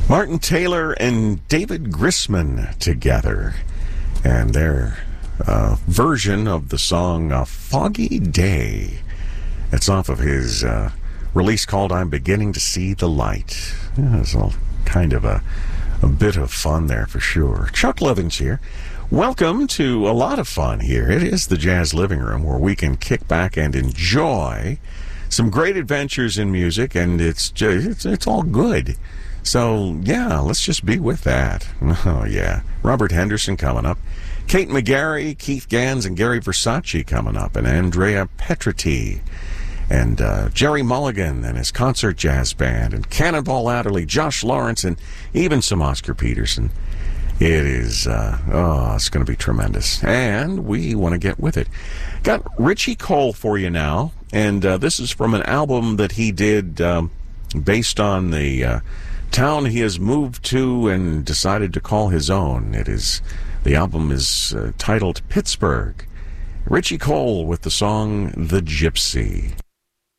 Martin Taylor and David Grisman together, and their version of the song "A Foggy Day." It's off of his release called "I'm Beginning to See the Light." Yeah, it's all kind of a bit of fun there for sure. Chuck Livings here. Welcome to a lot of fun here. It is the Jazz Living Room, where we can kick back and enjoy some great adventures in music, and it's all good. So, yeah, let's just be with that. Oh, yeah. Robert Henderson coming up. Kate McGarry, Keith Gans, and Gary Versace coming up, and Andrea Petriti, and Jerry Mulligan and his concert jazz band, and Cannonball Adderley, Josh Lawrence, and even some Oscar Peterson. It is, it's going to be tremendous. And we want to get with it. Got Richie Cole for you now, and this is from an album that he did based on the town he has moved to and decided to call his own. The album is titled Pittsburgh. Richie Cole with the song "The Gypsy."